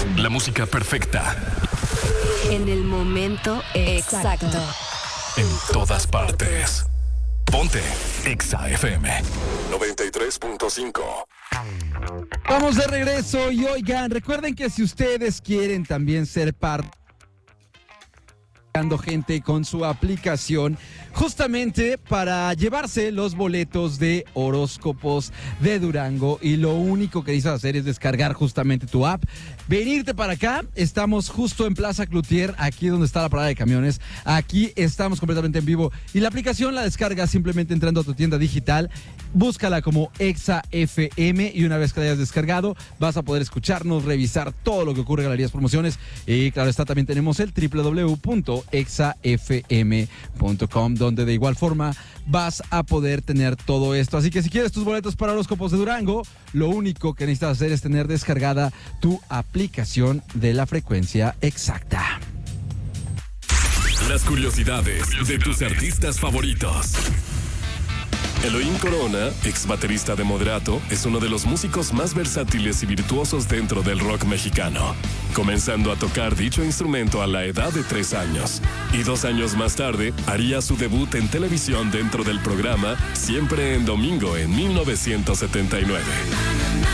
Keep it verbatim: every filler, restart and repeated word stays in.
La música perfecta. En el momento exacto. En todas partes. Ponte Exa F M noventa y tres punto cinco. Vamos de regreso y oigan, recuerden que si ustedes quieren también ser parte gente con su aplicación justamente para llevarse los boletos de horóscopos de Durango, y lo único que necesitas hacer es descargar justamente tu app, venirte para acá. Estamos justo en Plaza Cloutier, aquí donde está la parada de camiones. Aquí estamos completamente en vivo y la aplicación la descargas simplemente entrando a tu tienda digital, búscala como Exa F M y una vez que la hayas descargado vas a poder escucharnos, revisar todo lo que ocurre en Galerías Promociones, y claro está, también tenemos el doble u doble u doble u punto exa f m punto com, donde de igual forma vas a poder tener todo esto. Así que si quieres tus boletos para horóscopos de Durango, lo único que necesitas hacer es tener descargada tu aplicación de la frecuencia exacta. Las curiosidades de tus artistas favoritos. Elohim Corona, ex baterista de Moderato, es uno de los músicos más versátiles y virtuosos dentro del rock mexicano, comenzando a tocar dicho instrumento a la edad de tres años. Y dos años más tarde, haría su debut en televisión dentro del programa Siempre en Domingo en mil novecientos setenta y nueve.